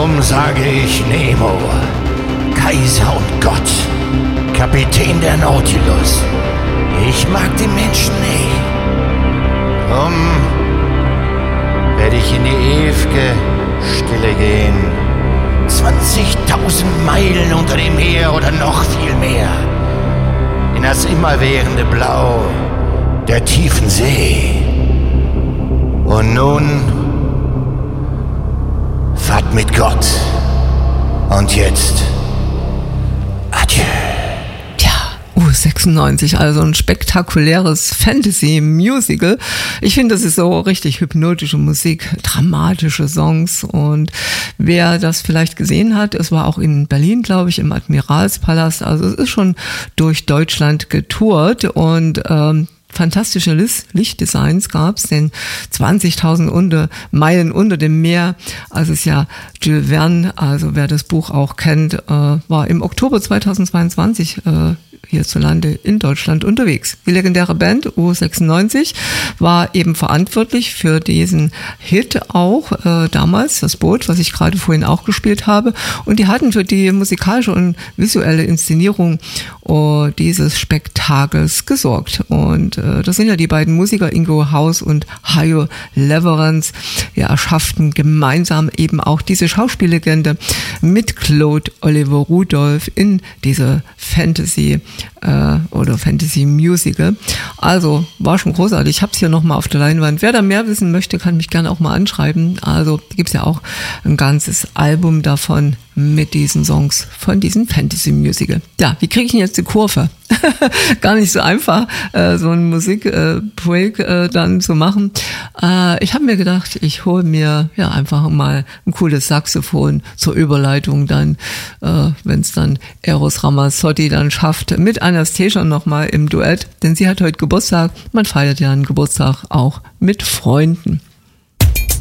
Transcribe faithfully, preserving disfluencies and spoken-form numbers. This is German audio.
Drum sage ich Nemo, Kaiser und Gott, Kapitän der Nautilus. Ich mag die Menschen nicht. Drum werde ich in die ewige Stille gehen. zwanzigtausend Meilen unter dem Meer oder noch viel mehr. In das immerwährende Blau der tiefen See. Und nun fahrt mit Gott. Und jetzt adieu. U sechsundneunzig, also ein spektakuläres Fantasy-Musical. Ich finde, das ist so richtig hypnotische Musik, dramatische Songs, und wer das vielleicht gesehen hat, es war auch in Berlin, glaube ich, im Admiralspalast, also es ist schon durch Deutschland getourt, und ähm, fantastische Lichtdesigns gab's, denn zwanzigtausend unter, Meilen unter dem Meer, also es ist ja Jules Verne, also wer das Buch auch kennt, äh, war im Oktober zweitausendzweiundzwanzig äh, hierzulande in Deutschland unterwegs. Die legendäre Band U sechsundneunzig war eben verantwortlich für diesen Hit auch äh, damals, das Boot, was ich gerade vorhin auch gespielt habe, und die hatten für die musikalische und visuelle Inszenierung uh, dieses Spektakels gesorgt, und äh, das sind ja die beiden Musiker Ingo Haus und Hajo Leverance, ja, erschafften gemeinsam eben auch diese Schauspiellegende mit Claude Oliver Rudolph in diese Fantasy äh, oder Fantasy Musical. Also war schon großartig. Ich habe es hier nochmal auf der Leinwand. Wer da mehr wissen möchte, kann mich gerne auch mal anschreiben. Also gibt es ja auch ein ganzes Album davon mit diesen Songs von diesem Fantasy Musical. Ja, wie kriege ich denn jetzt die Kurve? Gar nicht so einfach, äh, so einen Musikbreak äh, äh, dann zu machen. Äh, ich habe mir gedacht, ich hole mir ja einfach mal ein cooles Saxophon zur Überleitung dann, äh, wenn es dann Eros Ramazzotti dann schafft, mit Anastasia nochmal im Duett, denn sie hat heute Geburtstag. Man feiert ja einen Geburtstag auch mit Freunden.